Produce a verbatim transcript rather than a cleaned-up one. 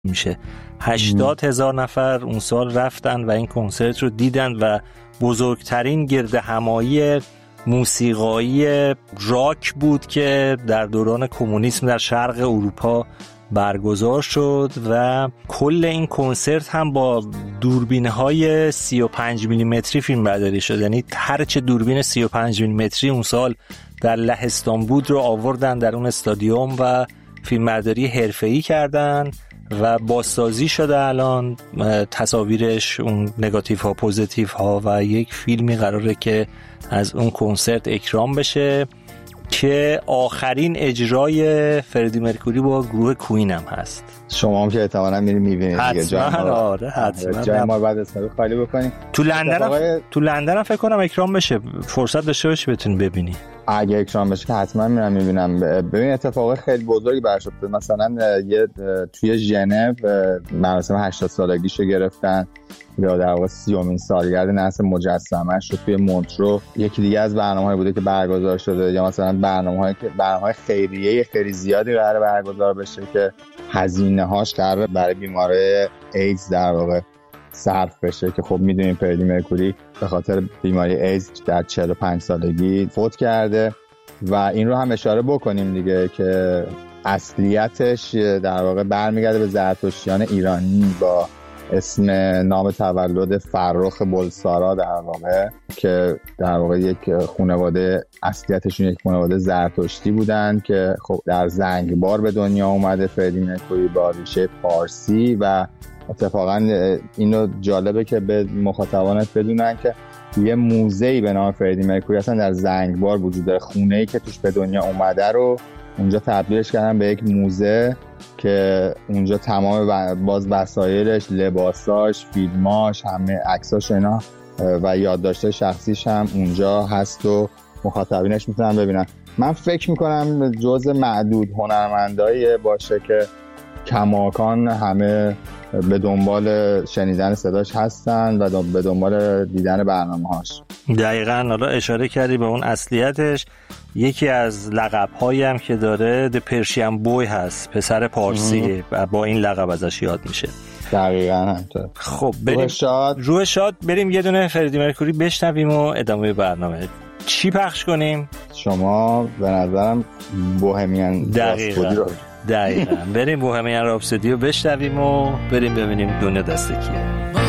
میشه. هشتاد هزار نفر اون سال رفتن و این کنسرت رو دیدن و بزرگترین گرد همایی موسیقایی راک بود که در دوران کمونیسم در شرق اروپا برگزار شد و کل این کنسرت هم با دوربین‌های سی و پنج میلیمتری فیلم برداری شد. یعنی هر چه دوربین سی و پنج میلیمتری اون سال در لهستان بود رو آوردن در اون استادیوم و فیلمبرداری حرفه‌ای کردن و بازسازی شده الان تصاویرش، اون نگاتیو ها، پوزیتیو ها و یک فیلمی قراره که از اون کنسرت اکرام بشه که آخرین اجرای فردی مرکوری با گروه کوین هم هست. شما هم که احتمالاً میرین میبینید دیگه. حتما آره حتما. جای ما بعد استفاده خالی بکنیم. تو لندن هم... تو لندن هم فکر کنم اکرام بشه، فرصت داشته باشی بتونی ببینی. اگه اکرام بشه که حتما میرم میبینم. ببین اتفاق خیلی بزرگی برش افتاد. مثلا یه توی ژنو مراسم هشتاد سالگیشو گرفتن یا در واقع سیومین سالگرد نصب مجسمه‌اش رو توی مونترو. یکی دیگه از برنامه‌های بوده که برگزار شده، یا مثلا برنامه‌هایی که برنامه‌های خیریه خیلی زیادی قراره برگزار بشه که هزینه‌هاش قراره برای بیماری ایدز در واقع صرف بشه که خب میدونیم فردی مرکوری به خاطر بیماری ایدز در چهل و پنج سالگی فوت کرده و این رو هم اشاره بکنیم دیگه که اصلیتش در واقع برمیگرده به زرتشتیان ایرانی با اسم نام تولد فرخ بلسارا در واقع که در واقع یک خانواده اصلیتشون یک خانواده زرتشتی بودن که خب در زنگبار به دنیا اومده فردی مرکوری با ریشه پارسی و اتفاقا اینو جالبه که به مخاطبانت بدونن که یه موزه‌ای به نام فردی مرکوری اصلا در زنگبار وجود داره. خونه‌ای که توش به دنیا اومده رو اونجا تبدیلش کردن به یک موزه که اونجا تمام باز وسایلش، لباساش، فیلماش، همه عکساش اینا و یادداشت شخصیش هم اونجا هست و مخاطبینش میتونن ببینن. من فکر میکنم جزء معدود هنرمندایی باشه که کماکان همه به دنبال شنیدن صداش هستن و به دنبال دیدن برنامه‌هاش. دقیقاً. حالا اشاره کردی به اون اصلیتش. یکی از لقب‌هایی هم که داره د پرشین بوی هست، پسر پارسی، و با این لقب ازش یاد میشه. دقیقاً همینطور. خب بریم روح شاد. روح شاد بریم یه دونه فردی مرکوری بشنویم و ادامه برنامه. چی پخش کنیم؟ شما به نظرم بوهمیان راپسودی رو دقیقاً بریم بوهمیان راپسودی رو بشنویم و بریم ببینیم دنیا دست کیه.